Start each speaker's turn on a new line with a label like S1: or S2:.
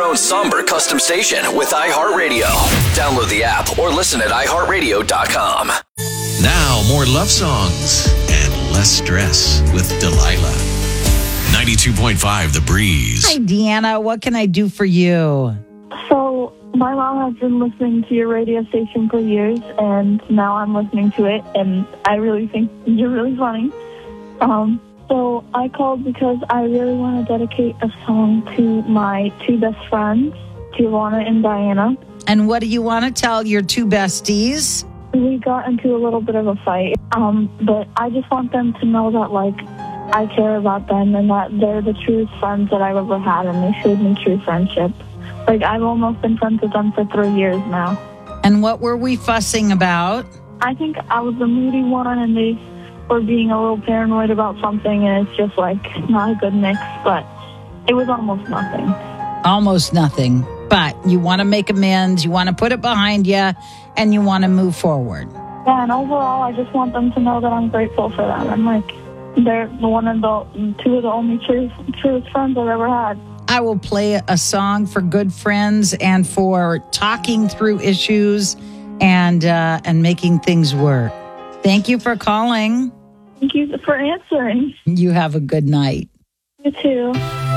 S1: own somber custom station with iHeartRadio. Download the app or listen at iHeartRadio.com.
S2: Now, more love songs and less stress with Delilah. 92.5 The Breeze.
S3: Hi, Deanna. What can I do for you?
S4: So, my mom has been listening to your radio station for years, and now I'm listening to it, and I really think you're really funny. So I called because I really want to dedicate a song to my two best friends, Giovanna and Diana.
S3: And what do you want to tell your two besties?
S4: We got into a little bit of a fight, but I just want them to know that, I care about them and that they're the truest friends that I've ever had, and they showed me true friendship. I've almost been friends with them for 3 years now.
S3: And what were we fussing about?
S4: I think I was the moody one, and they were being a little paranoid about something, and it's just, not a good mix, but it was almost nothing.
S3: Almost nothing. But you want to make amends, you want to put it behind you, and you want to move forward.
S4: Yeah, and overall, I just want them to know that I'm grateful for them. And, they're two of the only truest friends I've ever had.
S3: I will play a song for good friends and for talking through issues and making things work. Thank you for calling.
S4: Thank you for answering.
S3: You have a good night.
S4: You too.